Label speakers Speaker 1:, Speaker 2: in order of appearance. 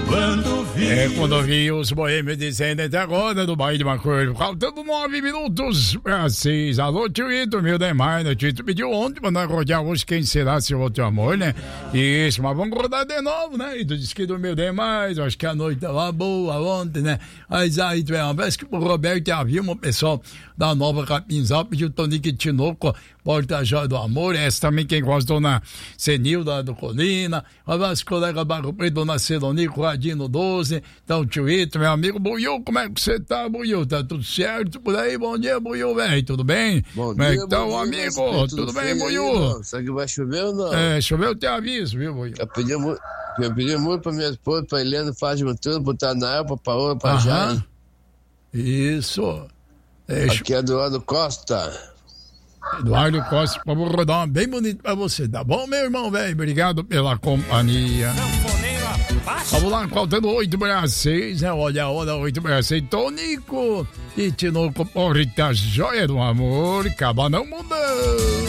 Speaker 1: Quando eu vi os boêmios dizendo até agora do baile de maconha, faltando 9 minutos para 6. Alô, tio Ito, meu demais, né? Tito pediu ontem pra nós rodar hoje quem será seu outro amor, né? Isso, mas vamos rodar de novo, né? E tu disse que dormiu demais, acho que a noite tava boa ontem, né? Mas aí, tu uma vez que o Roberto já viu, o pessoal da Nova Capinzal pediu o Tonique Tinoco, Porta-Joia do Amor, essa também quem gosta, Dona Senilda do Colina, a nossa colega Barro Preto, Dona Celonico, Radino 12, então tio Ito, meu amigo Buiu, como é que você tá, Buiu? Tá tudo certo por aí? Bom dia, Buiu, velho, tudo bem?
Speaker 2: Bom
Speaker 1: como é
Speaker 2: dia,
Speaker 1: que tá o amigo? Tudo bem, Buiu?
Speaker 2: Será que vai chover ou não?
Speaker 1: Choveu, eu te aviso, viu, Buiu?
Speaker 2: Eu pedi muito pra minha esposa, pra Helena, Fátima, tudo, pro Tanael, pra Paola, pra Jane.
Speaker 1: Isso.
Speaker 2: Aqui é Eduardo Costa.
Speaker 1: Eduardo Costa, vou rodar uma bem bonita pra você, tá bom, meu irmão, velho? Obrigado pela companhia. Vamos lá, faltando 8 para 6, né? Olha a hora, 8 para 6. Tonico e Tinoco, Porta-Joia do Amor, acaba não mudando.